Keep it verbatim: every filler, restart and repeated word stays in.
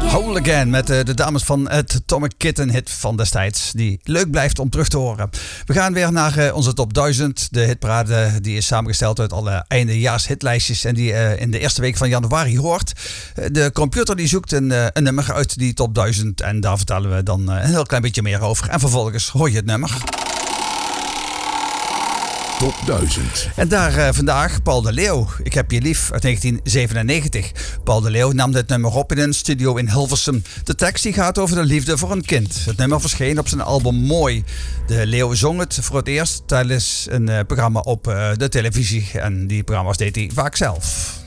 Whole Again met uh, de dames van het Atomic Kitten hit van destijds. Die leuk blijft om terug te horen. We gaan weer naar uh, onze top duizend. De hitparade die is samengesteld uit alle eindejaars hitlijstjes. En die uh, in de eerste week van januari hoort. Uh, de computer die zoekt een, uh, een nummer uit die top duizend. En daar vertellen we dan uh, een heel klein beetje meer over. En vervolgens hoor je het nummer. Top duizend. En daar uh, vandaag Paul de Leeuw. Ik heb je lief uit negentien zevenennegentig. Paul de Leeuw nam dit nummer op in een studio in Hilversum. De tekst die gaat over de liefde voor een kind. Het nummer verscheen op zijn album Mooi. De Leeuw zong het voor het eerst tijdens een uh, programma op uh, de televisie. En die programma's deed hij vaak zelf.